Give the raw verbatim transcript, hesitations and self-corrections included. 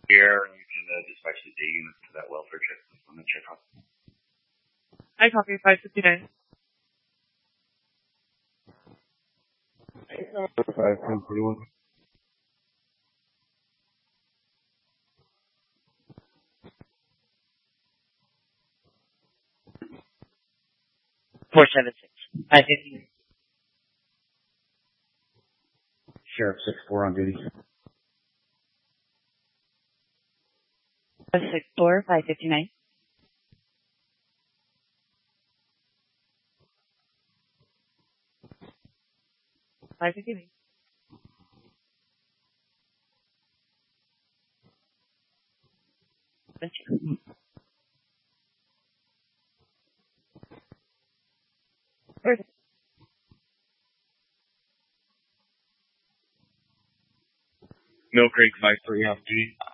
Here, you can uh, dispatch the day units to that welfare check on the check off. I copy five fifty-nine. five ten forty-one. four seven six. five fifty. Sheriff six four on duty. six four, five fifty-nine. five fifty-nine. Thank you. Perfect. Mill Creek five three off duty.